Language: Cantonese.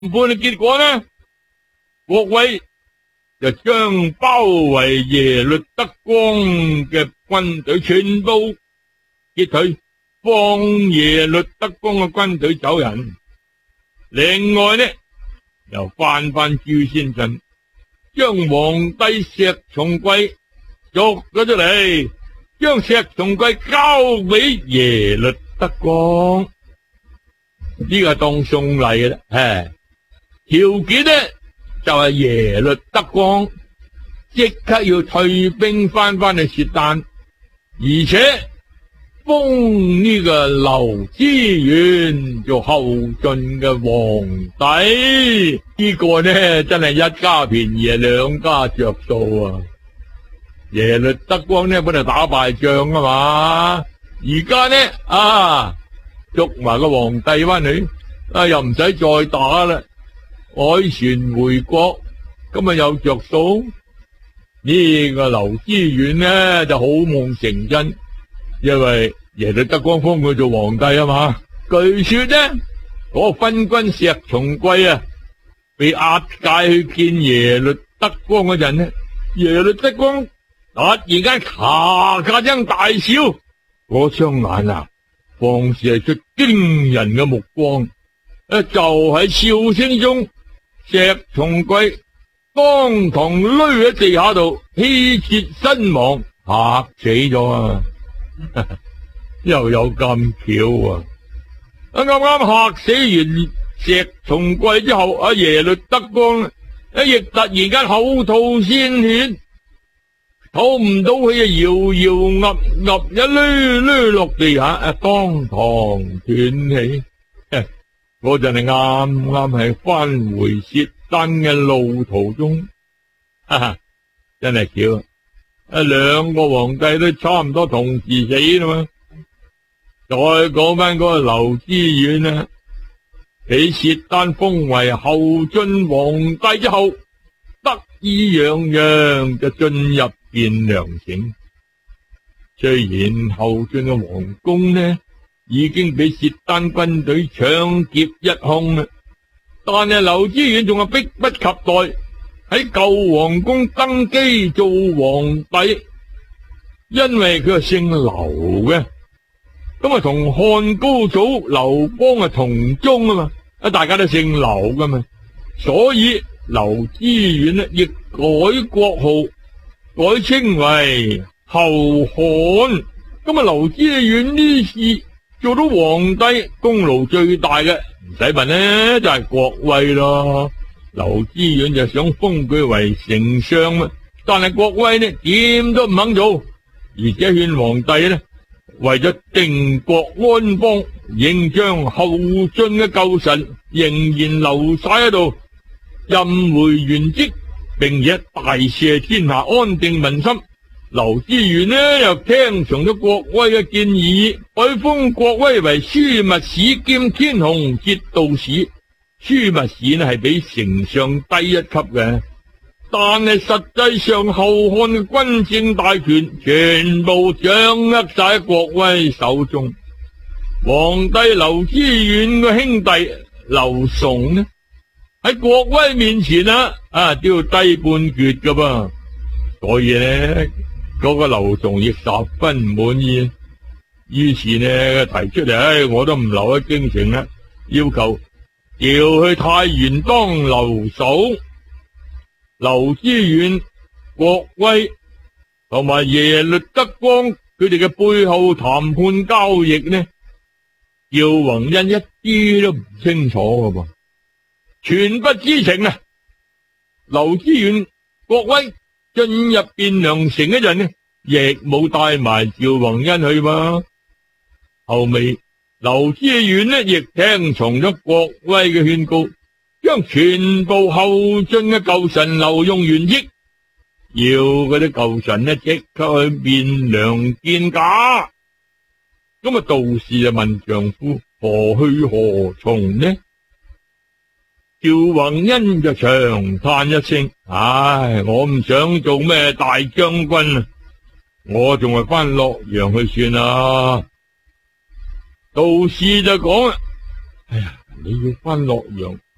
判嘅結果呢，郭威就將包圍耶律德光嘅軍隊全部擊退，放耶律德光嘅軍隊走人。另外呢，又翻朱仙鎮，將皇帝石重貴捉咗出嚟，將石重貴交俾耶律德光，呢個當送禮嘅啦。條件呢就係耶律德光即刻要退兵翻去薛丹，而且封呢個劉知遠做後晉嘅皇帝。呢個呢真係一家便宜兩家着數啊！耶律德光呢本嚟打敗仗啊嘛，而家呢捉埋個皇帝翻嚟，又唔使再打啦，凱旋回國，咁有着數。呢個劉知遠呢就好夢成真，因為耶律德光封佢做皇帝啊嘛。據說呢，嗰個昏君石重貴被押解去見耶律德光嗰陣呢，耶律德光突然間咔咔聲大笑，嗰雙眼放射出驚人嘅目光，就喺笑聲中，石重貴當堂攏喺地下度氣絕身亡，嚇死咗啊！又有咁巧啊！啱啱嚇死完石重貴之後，耶律德光亦突然間口吐鮮血，唞唔到氣，搖搖岌岌一攣落地下，當堂斷氣。嗰陣係啱啱係翻回薛丹嘅路途中，真係巧啊！兩個皇帝都差唔多同時死啦嘛。再講翻嗰個劉知遠俾薛丹封為後晉皇帝之後，得意洋洋就進入汴梁城。雖然後晉嘅皇宮已經俾薛丹軍隊搶劫一空啦，但係劉知遠仲係迫不及待喺舊皇宮登基做皇帝，因為佢係姓劉嘅，咁同漢高祖劉邦同宗啊嘛，大家都姓劉噶嘛，所以劉知遠亦改國號，改稱為後漢。咁劉知遠呢次做到皇帝，功勞最大嘅唔使問呢，就係郭威咯。劉知遠就想封佢為丞相嘛，但係郭威點都唔肯做，而且勸皇帝為咗定國安邦，應將後晉嘅舊臣仍然留晒喺度，任回原職，並且大赦天下，安定民心。劉知遠又聽從咗郭威嘅建議，改封郭威為樞密使兼天虹節度使。樞密使係比丞相低一級嘅，但係實際上後漢嘅軍政大權全部掌握晒喺郭威手中。皇帝劉知遠嘅兄弟劉崇喺郭威面前都要低半橛噶噃，所以嗰個劉崇亦十分唔滿意，於是提出嚟，我都唔留喺京城啦，要求調去太原當留守。劉知遠、郭威同埋耶律德光佢哋嘅背後談判交易趙宏恩一啲都唔清楚噶噃，全不知情啊！劉知遠、郭威進入汴梁城嗰陣亦冇帶埋趙宏恩去嘛。後尾劉知遠亦聽從咗郭威嘅勸告，將全部後晉嘅舊臣留用原職，要嗰啲舊臣即刻去汴梁見駕。咁道士就問丈夫何去何從呢？趙宏恩就長嘆一聲，唉，我唔想做咩大將軍啊，我仲係翻洛陽去算啦。道士就講啦，哎呀，你要翻洛陽